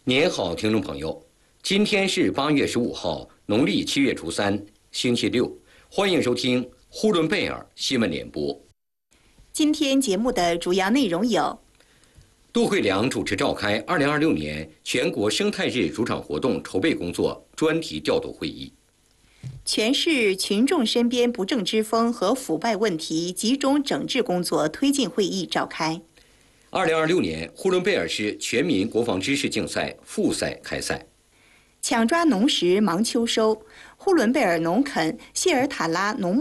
您好，听众朋友，今天是8月15号，农历7月初3，星期六，欢迎收听呼伦贝尔新闻联播。 今天节目的主要内容有： 杜慧良主持召开2026年全国生态日主场活动筹备工作专题调度会议。 全市群众身边不正之风和腐败问题集中整治工作推进会议召开。 2026年呼伦贝尔市全民国防知识竞赛复赛开赛。 抢抓农时忙秋收，呼伦贝尔农垦谢尔塔拉农